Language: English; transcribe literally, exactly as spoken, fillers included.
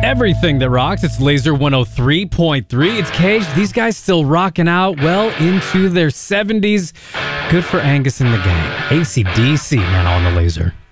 Everything that rocks. It's Laser one oh three point three. It's Cage. These guys still rocking out well into their seventies. Good for Angus and the gang. A C D C now on the Laser.